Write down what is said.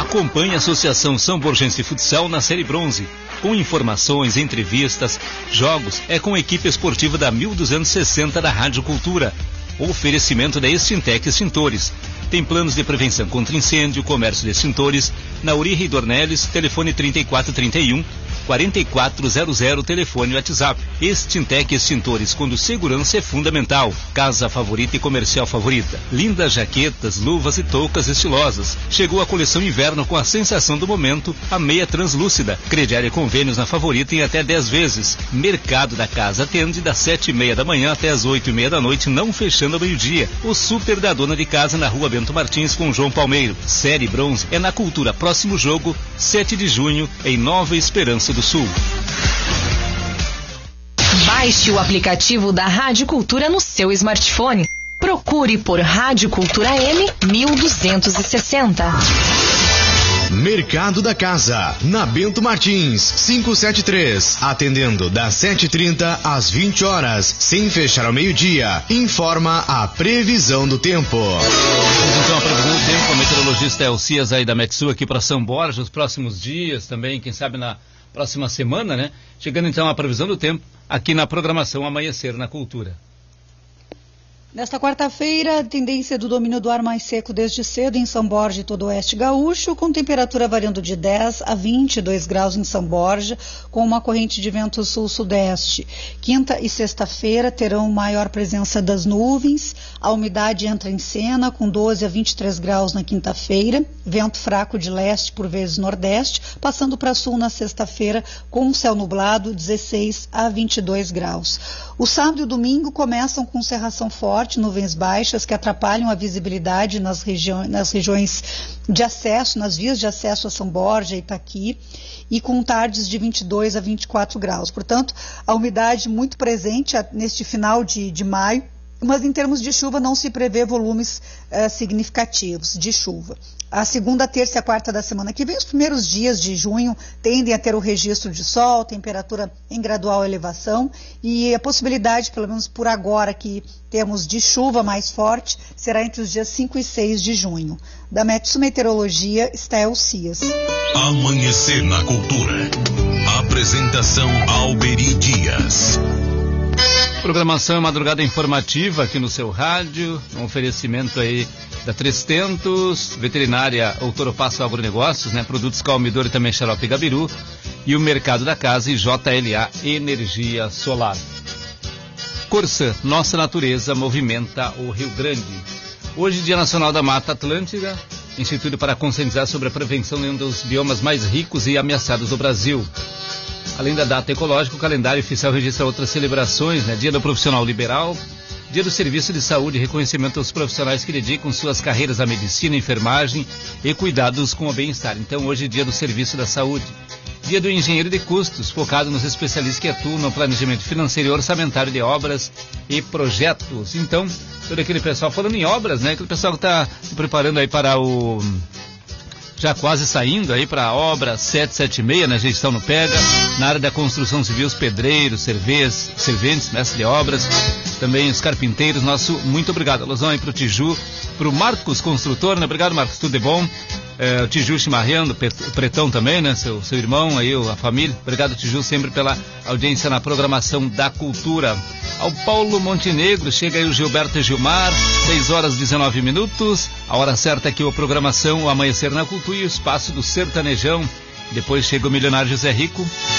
Acompanhe a Associação São Borgense Futsal na Série Bronze. Com informações, entrevistas, jogos, é com a equipe esportiva da 1260 da Rádio Cultura. Oferecimento da Extintec Extintores. Tem planos de prevenção contra incêndio, comércio de extintores, na Uri Dornelles, telefone 3431-4400, telefone WhatsApp. Extintec Extintores, quando segurança é fundamental. Casa favorita e comercial favorita. Lindas jaquetas, luvas e toucas estilosas. Chegou a coleção inverno com a sensação do momento, a meia translúcida. Crediário e convênios na favorita em até 10 vezes. Mercado da Casa atende das 7h30 da manhã até as 8h30 da noite, não fechando ao meio-dia. O Super da Dona de Casa na Rua Bento Martins com João Palmeiro. Série Bronze é na Cultura. Próximo jogo, 7 de junho, em Nova Esperança do Sul. Baixe o aplicativo da Rádio Cultura no seu smartphone. Procure por Rádio Cultura M 1260. Mercado da Casa, na Bento Martins, 573, atendendo das 7h30 às 20 horas, sem fechar ao meio-dia. Informa a previsão do tempo. Então, a previsão do tempo, a meteorologista Elcias aí da Metsu aqui para São Borja, os próximos dias também, quem sabe na próxima semana, né? Chegando então a previsão do tempo aqui na programação Amanhecer na Cultura. Nesta quarta-feira, a tendência do domínio do ar mais seco desde cedo em São Borja e todo o oeste gaúcho, com temperatura variando de 10 a 22 graus em São Borja, com uma corrente de vento sul-sudeste. Quinta e sexta-feira terão maior presença das nuvens, a umidade entra em cena com 12 a 23 graus na quinta-feira, vento fraco de leste por vezes nordeste, passando para sul na sexta-feira com um céu nublado, 16 a 22 graus. O sábado e o domingo começam com cerração forte, nuvens baixas que atrapalham a visibilidade nas regiões de acesso, nas vias de acesso a São Borja e Itaqui, e com tardes de 22 a 24 graus. Portanto, a umidade muito presente neste final de maio, mas em termos de chuva não se prevê volumes significativos de chuva. A segunda, terça e a quarta da semana que vem, os primeiros dias de junho tendem a ter o registro de sol, temperatura em gradual elevação, e a possibilidade, pelo menos por agora, que temos de chuva mais forte, será entre os dias 5 e 6 de junho. Da Metsu Meteorologia, está Elcias. Amanhecer na Cultura. Apresentação Alberi Dias. Programação é madrugada informativa aqui no seu rádio, um oferecimento aí da Três Tentos, Veterinária Outoropasso Agronegócios, né? Produtos Calmidor e também Xarope Gabiru, e o Mercado da Casa e JLA Energia Solar. Corsã, nossa natureza movimenta o Rio Grande. Hoje, Dia Nacional da Mata Atlântica, instituído para conscientizar sobre a prevenção de um dos biomas mais ricos e ameaçados do Brasil. Além da data ecológica, o calendário oficial registra outras celebrações, né? Dia do Profissional Liberal, Dia do Serviço de Saúde, reconhecimento aos profissionais que dedicam suas carreiras à medicina, enfermagem e cuidados com o bem-estar. Então, hoje é Dia do Serviço da Saúde. Dia do Engenheiro de Custos, focado nos especialistas que atuam no planejamento financeiro e orçamentário de obras e projetos. Então, todo aquele pessoal, falando em obras, né? Aquele pessoal que está se preparando aí para o... já quase saindo aí para a obra 776, né? Gestão no Pega, na área da construção civil, os pedreiros, serventes, mestres de obras, também os carpinteiros, nosso muito obrigado. Alusão aí para o Tiju, para o Marcos Construtor, né? Obrigado, Marcos, tudo de bom. O Tiju chimarrando, o Pretão também, né? Seu irmão aí, a família. Obrigado, Tiju, sempre pela audiência na programação da Cultura. Ao Paulo Montenegro, chega aí o Gilberto e Gilmar, 6 horas e 19 minutos, a hora certa aqui, a programação, o Amanhecer na Cultura e o espaço do Sertanejão. Depois chega o milionário José Rico.